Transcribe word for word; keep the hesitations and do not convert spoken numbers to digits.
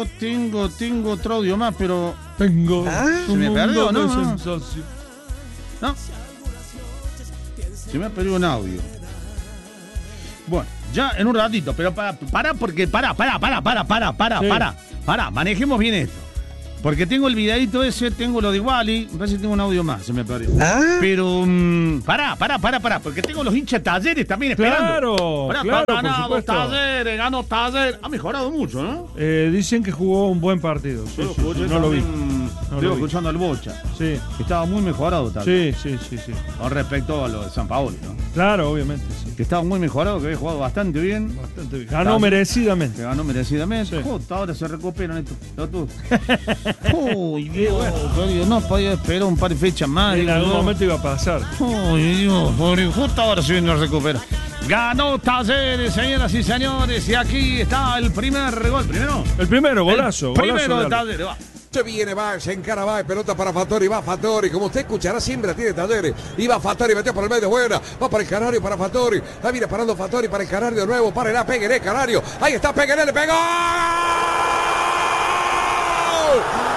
tengo, tengo, tengo otro audio más, pero... Tengo... ¿Ah? ¿Se me perdió, no? No. ¿No? Se me ha perdido un audio. Bueno, ya en un ratito, pero para, para porque para, para, para, para, para, para, sí. para, para, manejemos bien esto. Porque tengo el videito ese, tengo lo de Wally, me parece que tengo un audio más, se me perdió. ¿Ah? Pero, um, pará, pará, pará, pará, porque tengo los hinchas Talleres también esperando. Claro, pará, claro, pará, ganado, por supuesto. Talleres, ganó Talleres. Ha mejorado mucho, ¿no? Eh, dicen que jugó un buen partido. Sí, sí, sí, no lo vi. No Estuve escuchando al Bocha. Sí. Estaba muy mejorado Talleres. Sí, sí, sí, sí. Con respecto a lo de San Paolo, ¿no? Claro, obviamente, sí. Que estaba muy mejorado, que había jugado bastante bien. Bastante bien. Ganó Talleres, merecidamente. Que ganó merecidamente. Sí. Justo ahora se recuperan estos. Uy, Dios, bueno. No podía esperar un par de fechas más. En digo, algún no. momento iba a pasar. Uy, Dios, pobre, justo ahora se viene a recuperar. Ganó Talleres, señoras y señores, y aquí está el primer gol. ¿Primero? El primero, golazo. El golazo primero de de Talleres, va. Se viene, va, se encara, va, pelota para Fattori, va Fattori, como usted escuchará siempre tiene Talleres, y va Fattori, metió por el medio, buena, va para el Canario, para Fattori, ahí viene parando Fattori para el Canario de nuevo, para el Pegueré, Canario, ahí está Pegueré, le pegó.